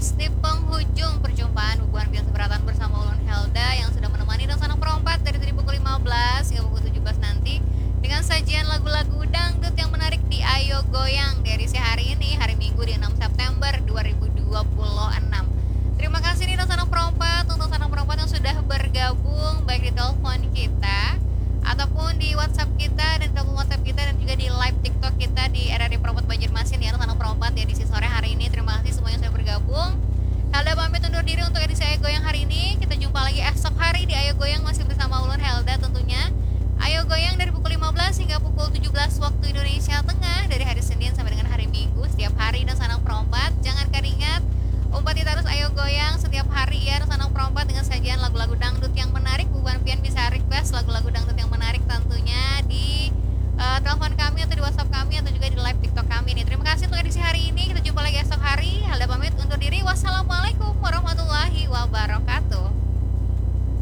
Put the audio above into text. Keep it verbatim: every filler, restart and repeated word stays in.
guys, di penghujung perjumpaan hubungan biasa beratan bersama Ulun Helda yang sudah menemani dan Sanang Perompat dari tadi pukul lima belas hingga pukul tujuh belas nanti dengan sajian lagu-lagu dangdut yang menarik di Ayo Goyang di edisi hari ini, hari Minggu di enam September dua ribu